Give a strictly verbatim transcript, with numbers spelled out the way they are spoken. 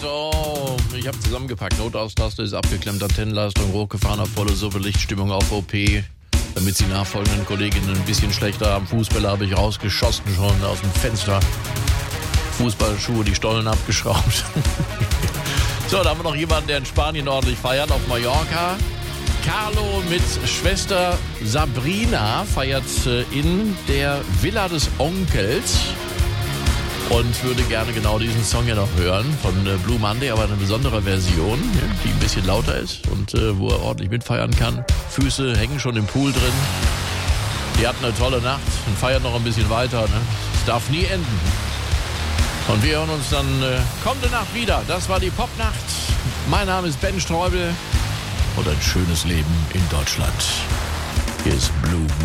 So, ich habe zusammengepackt. Notaustastung ist abgeklemmt, Antennenleistung hochgefahren auf volle Suppe, Lichtstimmung auf O P. Damit die nachfolgenden Kolleginnen ein bisschen schlechter haben. Fußbälle habe ich rausgeschossen schon aus dem Fenster. Fußballschuhe, die Stollen abgeschraubt. So, da haben wir noch jemanden, der in Spanien ordentlich feiert, auf Mallorca. Carlo mit Schwester Sabrina feiert in der Villa des Onkels und würde gerne genau diesen Song ja noch hören von Blue Monday, aber eine besondere Version, die ein bisschen lauter ist und wo er ordentlich mitfeiern kann. Füße hängen schon im Pool drin. Die hatten eine tolle Nacht und feiern noch ein bisschen weiter. Ne? Es darf nie enden. Und wir hören uns dann äh, kommende Nacht wieder. Das war die Popnacht. Mein Name ist Ben Streubel und ein schönes Leben in Deutschland. Hier ist Blue